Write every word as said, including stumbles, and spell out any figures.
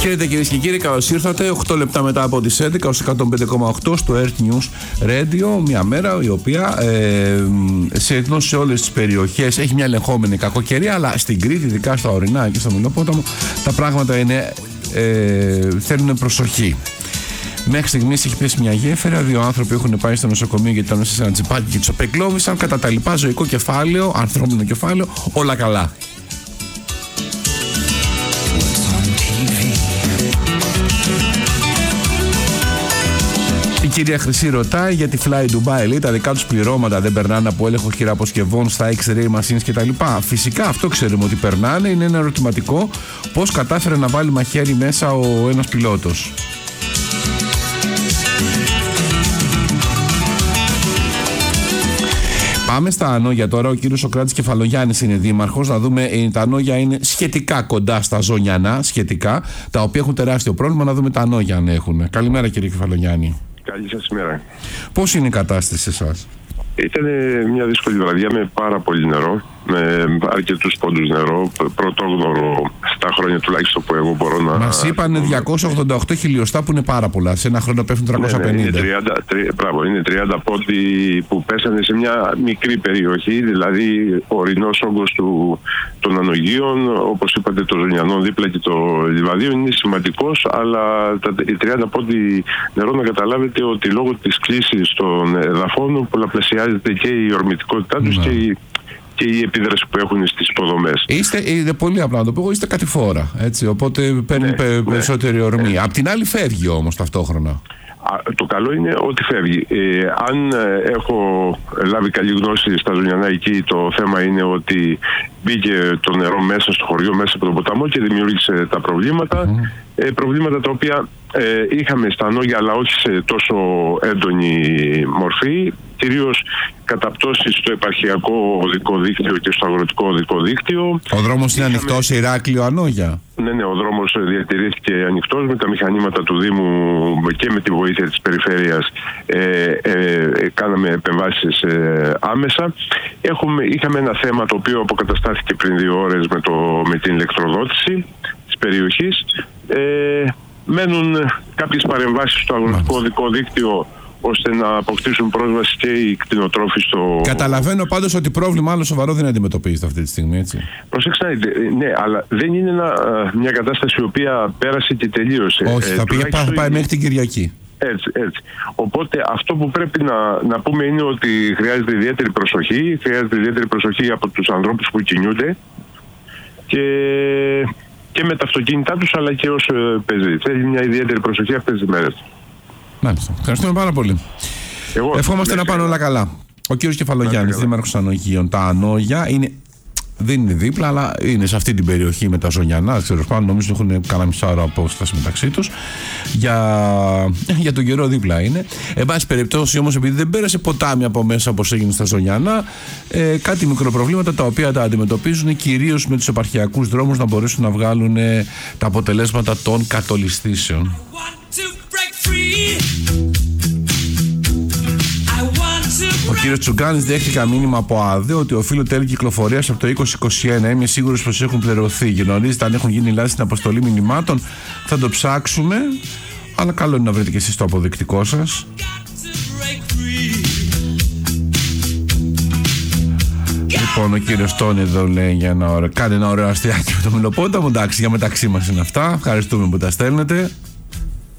Χαίρετε κυρίες και κύριοι, καλώς ήρθατε. οκτώ λεπτά μετά από τις έντεκα ως εκατόν πέντε κόμμα οκτώ στο Earth News Radio. Μια μέρα η οποία ε, σε, σε όλες τις περιοχές έχει μια ελεγχόμενη κακοκαιρία, αλλά στην Κρήτη, ειδικά στα ορεινά και στο Μηλόποταμο, τα πράγματα είναι, ε, θέλουν προσοχή. Μέχρι στιγμής έχει πέσει μια γέφυρα. Δύο άνθρωποι έχουν πάει στο νοσοκομείο γιατί ήταν μέσα σε ένα τσιπάκι και τους απεγκλώβησαν. Κατά τα λοιπά, ζωικό κεφάλαιο, ανθρώπινο κεφάλαιο, όλα καλά. Η κυρία Χρυσή ρωτάει γιατί Fly Dubai, λέει, τα δικά τους πληρώματα δεν περνάνε από έλεγχο χειραποσκευών στα X-ray machines κτλ. Φυσικά αυτό ξέρουμε ότι περνάνε. Είναι ένα ερωτηματικό πώς κατάφερε να βάλει μαχαίρι μέσα ο ένας πιλότος. Πάμε στα Ανόγια τώρα. Ο κύριος Σοκράτης Κεφαλογιάννης είναι δήμαρχος. Να δούμε, τα Ανόγια είναι σχετικά κοντά στα Ζωνιανά, σχετικά, τα οποία έχουν τεράστιο πρόβλημα. Να δούμε τα Ανόγια αν έχουν. Καλημέρα κύριε Κεφαλογιάννη. Καλή σας ημέρα. Πώς είναι η κατάσταση σε εσάς? Ήταν μια δύσκολη βραδιά με πάρα πολύ νερό, με αρκετούς πόντους νερό, πρωτόγνωρο στα χρόνια τουλάχιστον που εγώ μπορώ να... Μας είπανε διακόσια οράντα οκτώ χιλιοστά που είναι πάρα πολλά, σε ένα χρόνο πέφτουν τριακόσια πενήντα. Ναι, ναι, είναι, τριάντα, τρι, μπράβο, είναι τριάντα πόντοι που πέσανε σε μια μικρή περιοχή, δηλαδή ο ορεινός όγκος του, των Ανογίων, όπως είπατε το Ζωνιανών δίπλα και το Λιβαδίο είναι σημαντικός, αλλά τα, οι τριάντα πόντοι νερό να καταλάβετε ότι λόγω της κλίσης των εδαφών πολλαπλασιάζεται και η ορμητικότητά τους, ναι, και η και η επίδραση που έχουν στις υποδομές. Είστε, είναι πολύ απλά να το πω, είστε κατηφόρα, έτσι, οπότε παίρνει, ναι, πε, περισσότερη, ναι, ορμή. Ναι. Απ' την άλλη φεύγει όμως ταυτόχρονα. Α, το καλό είναι ότι φεύγει. Ε, αν ε, έχω λάβει καλή γνώση στα Ζωνιανά εκεί, το θέμα είναι ότι μπήκε το νερό μέσα στο χωριό, μέσα από τον ποταμό και δημιούργησε τα προβλήματα. Mm. Ε, προβλήματα τα οποία ε, είχαμε στα Ανόγια, αλλά όχι σε τόσο έντονη μορφή. Κυρίως καταπτώσεις στο επαρχιακό οδικό δίκτυο και στο αγροτικό οδικό δίκτυο. Ο δρόμος είναι είχαμε... ανοιχτός σε Ηράκλειο Ανόγια? Ναι, ναι, ο δρόμος διατηρήθηκε ανοιχτός με τα μηχανήματα του Δήμου και με τη βοήθεια της Περιφέρειας. Ε, ε, κάναμε επεμβάσεις ε, άμεσα. Έχουμε, είχαμε ένα θέμα το οποίο αποκαταστάθηκε πριν δύο ώρες με, το, με την ηλεκτροδότηση της περιοχής. Ε, μένουν κάποιες παρεμβάσεις στο αγροτικό οδικό δίκτυο ώστε να αποκτήσουν πρόσβαση και οι κτηνοτρόφοι στο... Καταλαβαίνω πάντως ότι πρόβλημα άλλο σοβαρό δεν αντιμετωπίζεται αυτή τη στιγμή, έτσι. Προσέξτε, ναι, αλλά δεν είναι ένα, μια κατάσταση η οποία πέρασε και τελείωσε. Όχι, θα ε, πήγε, πάει, πάει μέχρι την Κυριακή. Έτσι, έτσι. Οπότε αυτό που πρέπει να, να πούμε είναι ότι χρειάζεται ιδιαίτερη προσοχή, χρειάζεται ιδιαίτερη προσοχή από τους ανθρώπους που κινούνται και, και με τα αυτοκίνητά τους, αλλά και ως πεζοί. Θέλει μια ιδιαίτερη προσοχή αυτές τις μέρες. Μάλιστα. Ευχαριστούμε πάρα πολύ. Εγώ, Ευχόμαστε να πάνε όλα καλά. Ο κύριος Κεφαλογιάννης, δήμαρχος Ανογίων. Τα Ανόγια είναι, δεν είναι δίπλα, αλλά είναι σε αυτή την περιοχή με τα Ζωνιανά. Ξέρω πάνω, νομίζω έχουν κάνα μισά ώρα απόσταση μεταξύ τους. Για, για τον καιρό δίπλα είναι. Εν πάση περιπτώσει όμως, επειδή δεν πέρασε ποτάμι από μέσα όπως έγινε στα Ζωνιανά, ε, κάτι μικροπροβλήματα τα οποία τα αντιμετωπίζουν κυρίως με τους επαρχιακούς δρόμους να μπορέσουν να βγάλουν ε, τα αποτελέσματα των κατολιστήσεων. Ο κύριος Τσουγκάνης δέχτηκε μήνυμα από ΑΔΕ ότι οφείλω τέλη κυκλοφορίας από το είκοσι είκοσι ένα. Είμαι σίγουρος πως έχουν πληρωθεί. Γνωρίζετε αν έχουν γίνει λάθη στην αποστολή μηνυμάτων? Θα το ψάξουμε, αλλά καλό είναι να βρείτε και εσείς το αποδεικτικό σας. Λοιπόν, ο κύριος Τόνι εδώ λέει για ένα ωραίο, κάντε ένα ωραίο αστιάκι με το Μηλοπόταμο. Εντάξει, για μεταξύ μας είναι αυτά. Ευχαριστούμε που τα στέλνετε.